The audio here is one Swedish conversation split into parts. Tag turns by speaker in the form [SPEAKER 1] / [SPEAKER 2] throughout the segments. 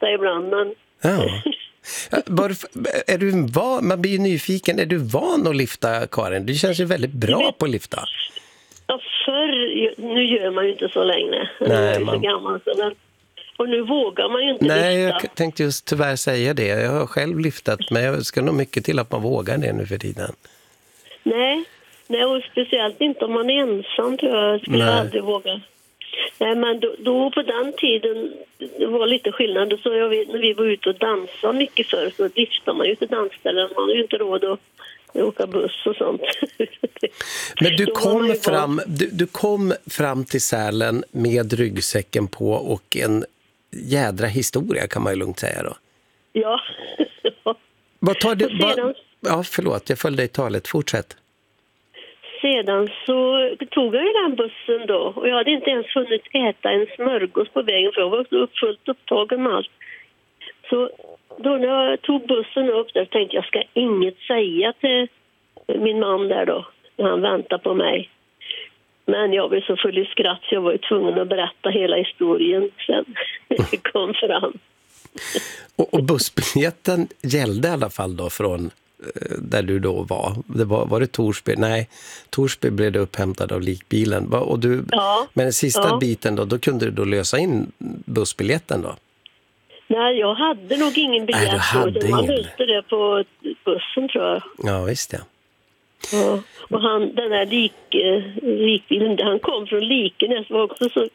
[SPEAKER 1] lyfta ibland, men...
[SPEAKER 2] Ja. Är du van, man blir ju nyfiken, är du van att lyfta, Karin? Du känns ju väldigt bra på att lyfta.
[SPEAKER 1] Ja, nu gör man ju inte så länge.
[SPEAKER 2] Nej,
[SPEAKER 1] jag är så gammal. Och nu vågar man ju inte lyfta.
[SPEAKER 2] Nej, jag tänkte just tyvärr säga det. Jag har själv lyftat, men jag ska nog mycket till att man vågar det nu för tiden.
[SPEAKER 1] Nej, och speciellt inte om man är ensam, tror jag. Skulle jag aldrig våga. Nej, men då på den tiden, det var lite skillnad. Så när vi var ute och dansade mycket förr, så lyftade man ju till dansställen. Man hade ju inte råd att åka buss och sånt.
[SPEAKER 2] Men du kom fram till Sälen med ryggsäcken på och en jädra historia, kan man ju lugnt säga då.
[SPEAKER 1] Ja.
[SPEAKER 2] Vad tar du... Ja, förlåt, jag följde i talet. Fortsätt.
[SPEAKER 1] Sedan så tog jag ju den bussen då. Och jag hade inte ens hunnit äta en smörgås på vägen, för jag var fullt upptagen med allt. Så då när jag tog bussen upp där tänkte jag ska inget säga till min man där då, när han väntar på mig. Men jag blev så full i skratt så jag var ju tvungen att berätta hela historien sen det kom fram.
[SPEAKER 2] Och bussbiljetten gällde i alla fall då från där du då var. Var det Torsby? Nej, Torsby blev det upphämtad av likbilen. Men den sista biten då kunde du då lösa in bussbiljetten då? Nej,
[SPEAKER 1] jag hade nog ingen biljett. Man löste det på bussen, tror jag.
[SPEAKER 2] Ja, visst ja.
[SPEAKER 1] Ja, och den här likbilen, han kom från Likenäs, var också så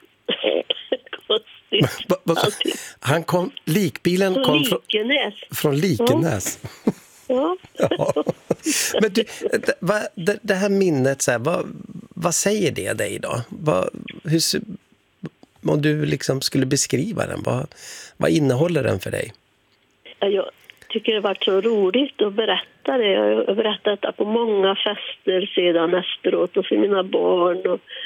[SPEAKER 1] konstigt.
[SPEAKER 2] Likbilen kom från Likenäs.
[SPEAKER 1] Ja.
[SPEAKER 2] Ja. Men du, det här minnet, så här, vad säger det dig då? Om du liksom skulle beskriva den, vad innehåller den för dig?
[SPEAKER 1] Jag tycker det har varit så roligt att berätta det. Jag har berättat det på många fester sedan efteråt och för mina barn.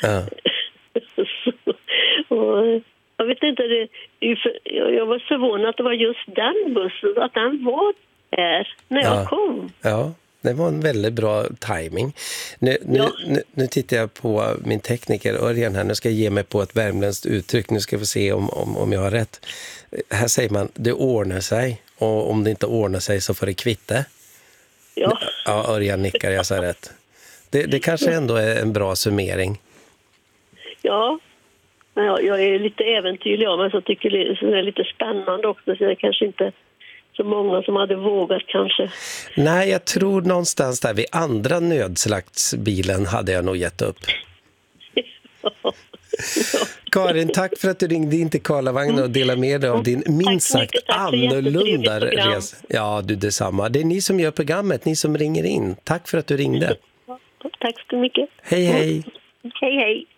[SPEAKER 1] Och jag vet inte, jag var förvånad att det var just den bussen, att den var där när jag kom.
[SPEAKER 2] Ja, det var en väldigt bra timing. Nu tittar jag på min tekniker Örjan här. Nu ska jag ge mig på ett värmländskt uttryck. Nu ska vi se om jag har rätt. Här säger man, det ordnar sig. Och om det inte ordnar sig så får det kvitte.
[SPEAKER 1] Ja.
[SPEAKER 2] Ja, Örjan nickar, jag sa rätt. Det kanske ändå är en bra summering.
[SPEAKER 1] Ja, men jag är lite äventyrlig av mig, så jag tycker det är lite spännande också. Så det är kanske inte så många som hade vågat kanske.
[SPEAKER 2] Nej, jag tror någonstans där vid andra nödslaktsbilen hade jag nog gett upp.
[SPEAKER 1] Ja.
[SPEAKER 2] Karin, tack för att du ringde in till Karlavagnen och delade med dig av din minst sagt annorlunda resa. Ja, du detsamma. Det är ni som gör programmet, ni som ringer in. Tack för att du ringde.
[SPEAKER 1] Tack så mycket.
[SPEAKER 2] Hej, hej.
[SPEAKER 1] Hej, hej.